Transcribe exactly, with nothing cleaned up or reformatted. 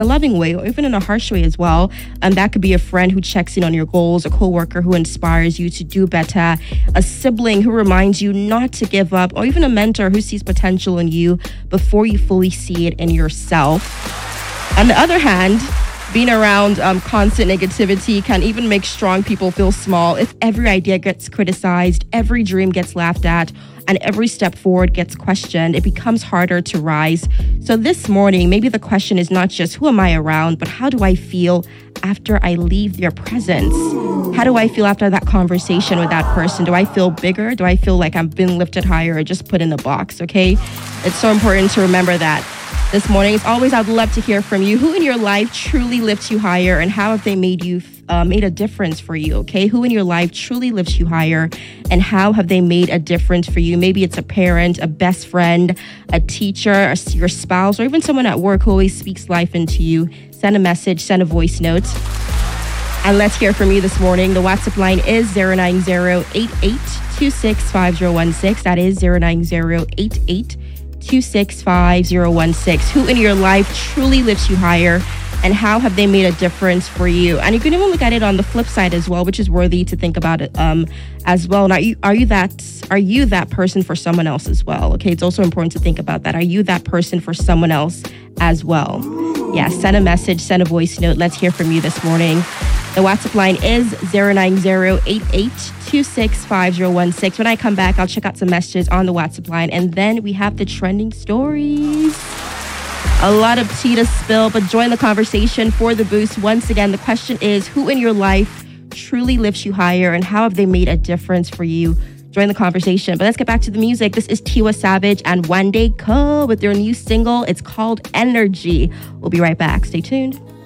a loving way or even in a harsh way as well. Um, that could be a friend who checks in on your goals, a coworker who inspires you to do better, a sibling who reminds you not to give up, or even a mentor who sees potential in you before you fully see it in yourself. On the other hand, being around um, constant negativity can even make strong people feel small. If every idea gets criticized, every dream gets laughed at, and every step forward gets questioned, it becomes harder to rise. So this morning, maybe the question is not just who am I around, but how do I feel after I leave their presence? How do I feel after that conversation with that person? Do I feel bigger? Do I feel like I'm being lifted higher or just put in a box? Okay, it's so important to remember that. This morning, as always, I'd love to hear from you. Who in your life truly lifts you higher, and how have they made you uh, made a difference for you? Okay, who in your life truly lifts you higher, and how have they made a difference for you? Maybe it's a parent, a best friend, a teacher, a, your spouse, or even someone at work who always speaks life into you. Send a message, send a voice note, and let's hear from you this morning. The WhatsApp line is zero nine zero eight eight two six five zero one six. That is zero nine zero eight eight two six five zero one six. Who in your life truly lifts you higher, and how have they made a difference for you? And you can even look at it on the flip side as well, which is worthy to think about it um, as well. Now, you, are you that are you that person for someone else as well? Okay, it's also important to think about that. Are you that person for someone else as well? Yeah, send a message, send a voice note. Let's hear from you this morning. The WhatsApp line is zero nine zero eight eight two six five zero one six. When I come back, I'll check out some messages on the WhatsApp line, and then we have the trending stories. A lot of tea to spill, but join the conversation for the boost. Once again, the question is, who in your life truly lifts you higher, and how have they made a difference for you? Join the conversation. But let's get back to the music. This is Tiwa Savage and Wande Coal with their new single. It's called Energy. We'll be right back. Stay tuned.